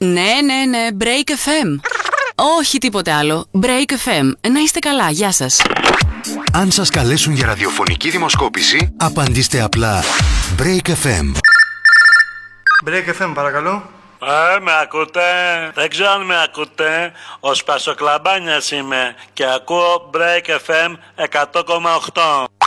Ναι, Break FM. Όχι τίποτε άλλο. Break FM. Να είστε καλά, γεια σας. Αν σας καλέσουν για ραδιοφωνική δημοσκόπηση, απαντήστε απλά Break FM. Break FM, παρακαλώ. Με ακούτε? Δεν ξέρω αν με ακούτε. Ο Σπασοκλαμπάνιας είμαι και ακούω Break FM 100,8.